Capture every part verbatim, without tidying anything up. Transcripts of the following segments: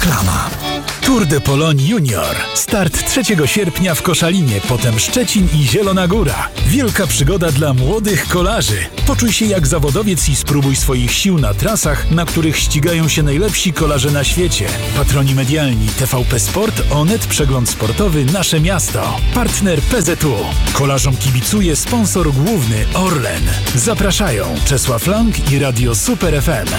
Reklama. Tour de Pologne Junior. Start trzeciego sierpnia w Koszalinie, potem Szczecin i Zielona Góra. Wielka przygoda dla młodych kolarzy. Poczuj się jak zawodowiec i spróbuj swoich sił na trasach, na których ścigają się najlepsi kolarze na świecie. Patroni medialni T V P Sport, Onet, Przegląd Sportowy, Nasze Miasto. Partner P Z U. Kolarzom kibicuje sponsor główny Orlen. Zapraszają Czesław Lang i Radio Super F M.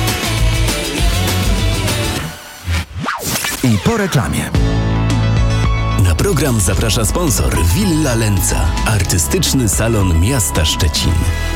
I po reklamie. Na program zaprasza sponsor Villa Lenca, artystyczny salon miasta Szczecin.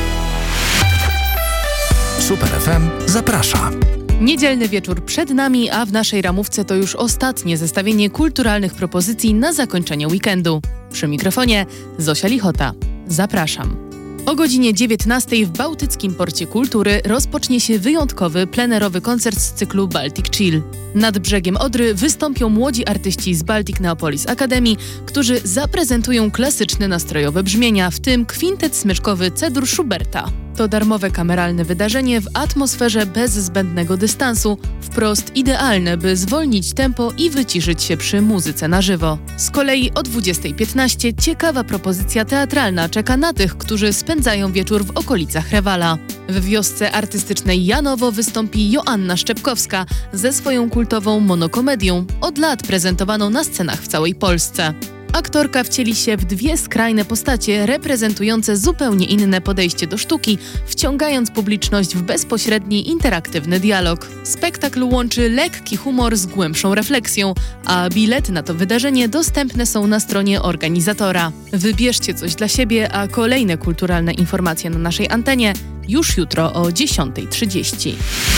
Super F M zaprasza. Niedzielny wieczór przed nami, a w naszej ramówce to już ostatnie zestawienie kulturalnych propozycji na zakończenie weekendu. Przy mikrofonie Zosia Lichota. Zapraszam. O godzinie dziewiętnastej w Bałtyckim Porcie Kultury rozpocznie się wyjątkowy, plenerowy koncert z cyklu Baltic Chill. Nad brzegiem Odry wystąpią młodzi artyści z Baltic Neopolis Academy, którzy zaprezentują klasyczne nastrojowe brzmienia, w tym kwintet smyczkowy C-dur Schuberta. To darmowe kameralne wydarzenie w atmosferze bez zbędnego dystansu, wprost idealne, by zwolnić tempo i wyciszyć się przy muzyce na żywo. Z kolei o dwudziestej piętnaście ciekawa propozycja teatralna czeka na tych, którzy spędzają wieczór w okolicach Rewala. W wiosce artystycznej Janowo wystąpi Joanna Szczepkowska ze swoją kultową monokomedią, od lat prezentowaną na scenach w całej Polsce. Aktorka wcieli się w dwie skrajne postacie reprezentujące zupełnie inne podejście do sztuki, wciągając publiczność w bezpośredni, interaktywny dialog. Spektakl łączy lekki humor z głębszą refleksją, a bilety na to wydarzenie dostępne są na stronie organizatora. Wybierzcie coś dla siebie, a kolejne kulturalne informacje na naszej antenie już jutro o dziesiąta trzydzieści.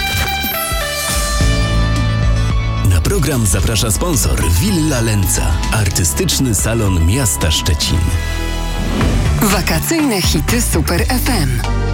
Na program zaprasza sponsor Villa Lenca, artystyczny salon miasta Szczecin. Wakacyjne hity Super F M.